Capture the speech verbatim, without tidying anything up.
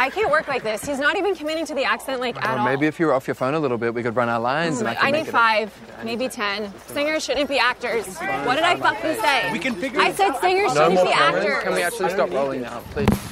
I can't work like this. He's not even committing to the accent, like, at Or all. maybe if you were off your phone a little bit, we could run our lines. Oh and I, my- could I make need it five, maybe ten. Singers shouldn't be actors. What did I fucking say? We can figure I it said singers No shouldn't more be comments. actors. Can we actually stop rolling now, please?